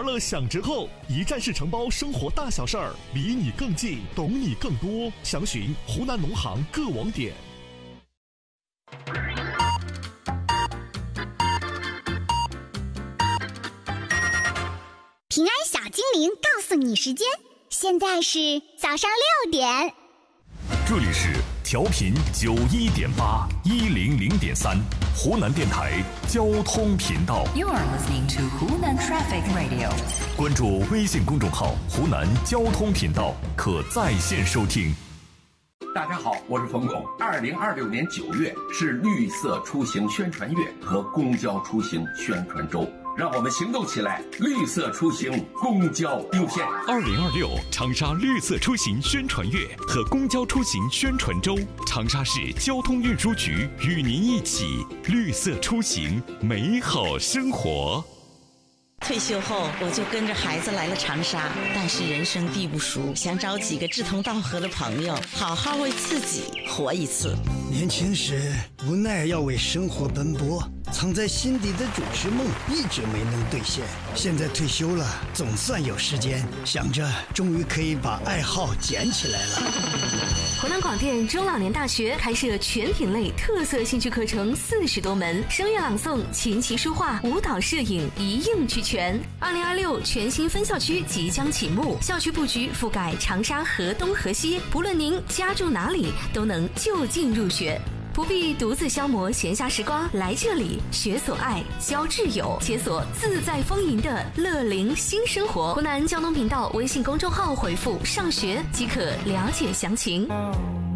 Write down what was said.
乐享折后，一站式承包生活大小事儿，离你更近，懂你更多。详询湖南农行各网点。 平安小精灵告诉你时间，现在是早上6点。 这里是调频91.8、100.3湖南电台交通频道。 You are listening to Hunan Traffic Radio。 关注微信公众号“湖南交通频道”，可在线收听。 大家好，我是冯巩。2026年9月是绿色出行宣传月和公交出行宣传周。让我们行动起来，绿色出行，公交优先。 2026长沙绿色出行宣传月和公交出行宣传周，长沙市交通运输局与您一起绿色出行，美好生活。 退休后，我就跟着孩子来了长沙，但是人生地不熟，想找几个志同道合的朋友，好好为自己活一次。 年轻时无奈要为生活奔波，藏在心底的主持梦一直没能兑现。现在退休了，总算有时间，想着终于可以把爱好捡起来了。 湖南广电中老年大学开设全品类特色兴趣课程40多门，声乐朗诵、琴棋书画、舞蹈摄影一应俱全。2026全新分校区即将启幕，校区布局覆盖长沙河东河西，不论您家住哪里，都能就近入学。不必独自消磨闲暇时光，来这里学所爱，交挚友，解锁自在丰盈的乐龄新生活。湖南交通频道微信公众号回复上学即可了解详情。